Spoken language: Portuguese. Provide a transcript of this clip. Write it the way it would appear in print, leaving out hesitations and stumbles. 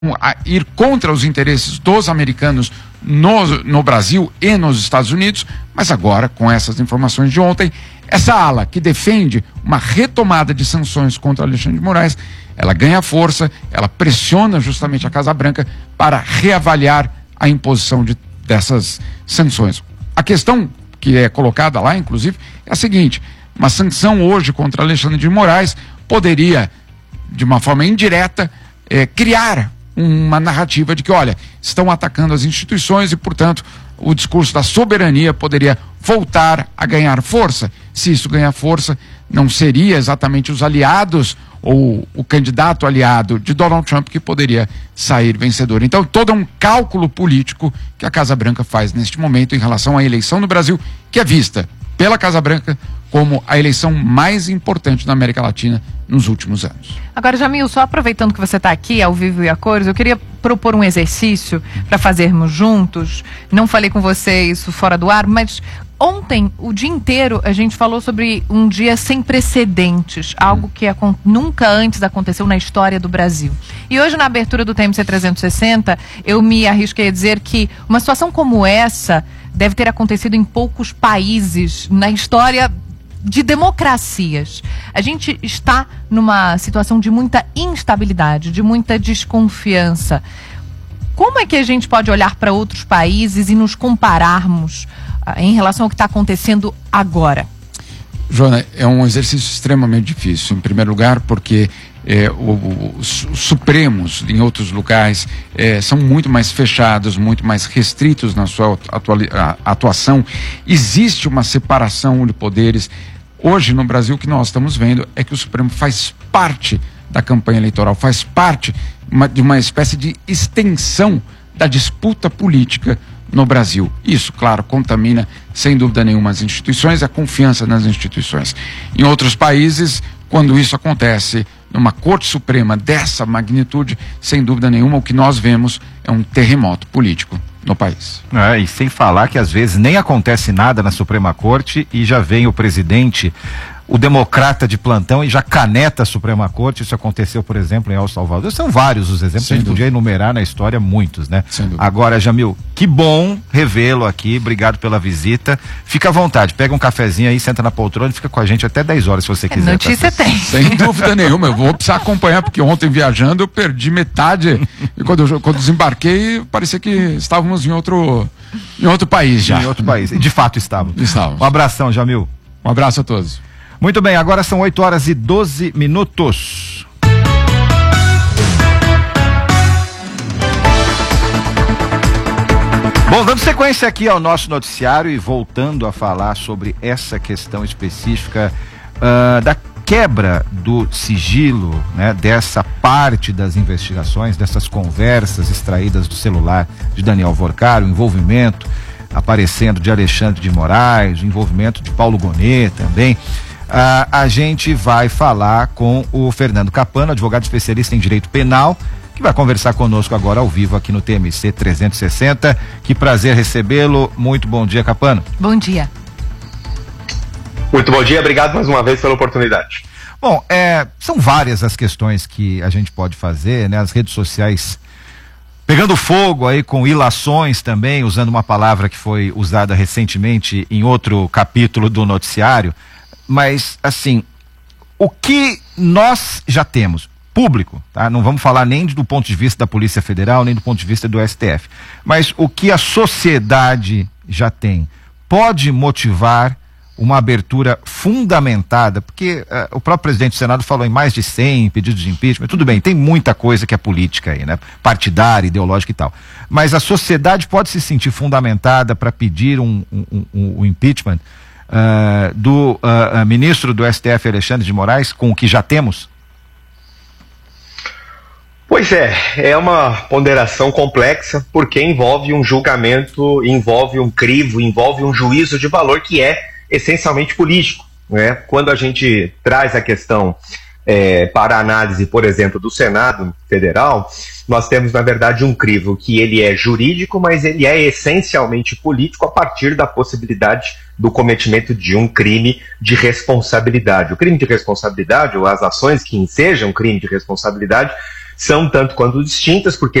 a ir contra os interesses dos americanos no Brasil e nos Estados Unidos, mas agora, com essas informações de ontem, essa ala que defende uma retomada de sanções contra Alexandre de Moraes, ela ganha força, ela pressiona justamente a Casa Branca para reavaliar a imposição dessas sanções. A questão que é colocada lá, inclusive, é a seguinte: uma sanção hoje contra Alexandre de Moraes poderia, de uma forma indireta, criar uma narrativa de que, olha, estão atacando as instituições e, portanto, o discurso da soberania poderia voltar a ganhar força. Se isso ganhar força, não seria exatamente os aliados ou o candidato aliado de Donald Trump que poderia sair vencedor. Então, todo um cálculo político que a Casa Branca faz neste momento em relação à eleição no Brasil, que é vista pela Casa Branca como a eleição mais importante na América Latina nos últimos anos. Agora, Jamil, só aproveitando que você está aqui ao vivo e a cores, eu queria propor um exercício para fazermos juntos. Não falei com você isso fora do ar, mas ontem, o dia inteiro, a gente falou sobre um dia sem precedentes, algo que nunca antes aconteceu na história do Brasil. E hoje, na abertura do TMC 360, eu me arrisquei a dizer que uma situação como essa deve ter acontecido em poucos países na história de democracias. A gente está numa situação de muita instabilidade, de muita desconfiança. Como é que a gente pode olhar para outros países e nos compararmos em relação ao que está acontecendo agora? Joana, é um exercício extremamente difícil, em primeiro lugar porque os Supremos em outros lugares são muito mais fechados, muito mais restritos na sua atuação. Existe uma separação de poderes. Hoje no Brasil o que nós estamos vendo é que o Supremo faz parte da campanha eleitoral, faz parte de uma espécie de extensão da disputa política no Brasil. Isso, claro, contamina sem dúvida nenhuma as instituições e a confiança nas instituições. Em outros países, quando isso acontece numa Corte Suprema dessa magnitude, sem dúvida nenhuma, o que nós vemos é um terremoto político no país. E sem falar que às vezes nem acontece nada na Suprema Corte e já vem o presidente, o democrata de plantão, e já caneta a Suprema Corte. Isso aconteceu, por exemplo, em El Salvador. São vários os exemplos, a gente podia enumerar na história muitos, né? Agora, Jamil, que bom revê-lo aqui, obrigado pela visita. Fica à vontade, pega um cafezinho aí, senta na poltrona e fica com a gente até 10 horas, se você quiser. Notícia tem. Sem dúvida nenhuma, eu vou precisar acompanhar, porque ontem viajando eu perdi metade, e quando desembarquei, parecia que estávamos em outro país já. Em outro país, e de fato estávamos. Um abração, Jamil. Um abraço a todos. Muito bem, agora são 8 horas e 12 minutos. Bom, dando sequência aqui ao nosso noticiário e voltando a falar sobre essa questão específica da quebra do sigilo, né, dessa parte das investigações, dessas conversas extraídas do celular de Daniel Vorcari, o envolvimento aparecendo de Alexandre de Moraes, o envolvimento de Paulo Gonet também. A gente vai falar com o Fernando Capano, advogado especialista em direito penal, que vai conversar conosco agora ao vivo aqui no TMC 360. Que prazer recebê-lo. Muito bom dia, Capano. Bom dia. Muito bom dia, obrigado mais uma vez pela oportunidade. Bom, são várias as questões que a gente pode fazer, né? As redes sociais pegando fogo aí com ilações também, usando uma palavra que foi usada recentemente em outro capítulo do noticiário. Mas, assim, o que nós já temos, público, tá? Não vamos falar nem do ponto de vista da Polícia Federal, nem do ponto de vista do STF, mas o que a sociedade já tem, pode motivar uma abertura fundamentada, porque o próprio presidente do Senado falou em mais de 100 pedidos de impeachment. Tudo bem, tem muita coisa que é política aí, né? Partidária, ideológica e tal. Mas a sociedade pode se sentir fundamentada para pedir um impeachment do ministro do STF, Alexandre de Moraes, com o que já temos? Pois é uma ponderação complexa, porque envolve um julgamento, envolve um crivo, envolve um juízo de valor que é essencialmente político, né? Quando a gente traz a questão para a análise, por exemplo, do Senado Federal, nós temos, na verdade, um crivo que ele é jurídico, mas ele é essencialmente político a partir da possibilidade do cometimento de um crime de responsabilidade. O crime de responsabilidade, ou as ações que ensejam crime de responsabilidade, são tanto quanto distintas, porque